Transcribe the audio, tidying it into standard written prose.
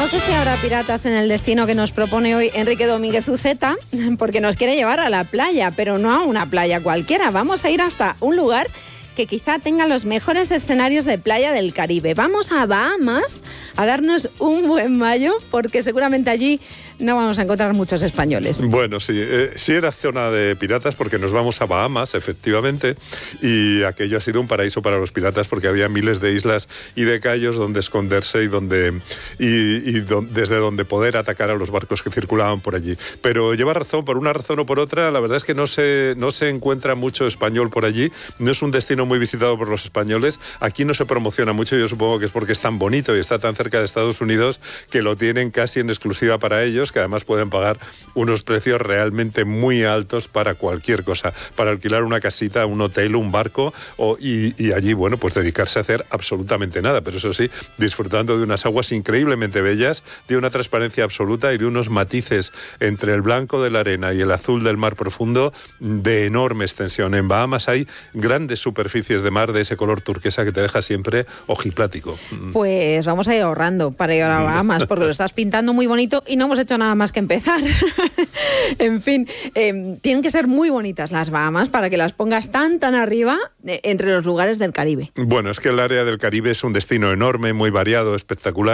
No sé si habrá piratas en el destino que nos propone hoy Enrique Domínguez Uceta, porque nos quiere llevar a la playa, pero no a una playa cualquiera. Vamos a ir hasta un lugar que quizá tenga los mejores escenarios de playa del Caribe. Vamos a Bahamas a darnos un buen mayo, porque seguramente allí no vamos a encontrar muchos españoles. Bueno, sí era zona de piratas porque nos vamos a Bahamas, efectivamente, y aquello ha sido un paraíso para los piratas porque había miles de islas y de cayos donde esconderse y desde donde poder atacar a los barcos que circulaban por allí. Pero lleva razón, por una razón o por otra, la verdad es que no se encuentra mucho español por allí, no es un destino muy visitado por los españoles, aquí no se promociona mucho, yo supongo que es porque es tan bonito y está tan cerca de Estados Unidos que lo tienen casi en exclusiva para ellos, que además pueden pagar unos precios realmente muy altos para cualquier cosa, para alquilar una casita, un hotel, un barco y allí, bueno, pues dedicarse a hacer absolutamente nada, pero eso sí, disfrutando de unas aguas increíblemente bellas, de una transparencia absoluta y de unos matices entre el blanco de la arena y el azul del mar profundo de enorme extensión. En Bahamas hay grandes superficies de mar de ese color turquesa que te deja siempre ojiplático. Pues vamos a ir ahorrando para ir a Bahamas, porque lo estás pintando muy bonito y no hemos hecho nada más que empezar. En fin, tienen que ser muy bonitas las Bahamas para que las pongas tan arriba entre los lugares del Caribe. Bueno, es que el área del Caribe es un destino enorme, muy variado, espectacular.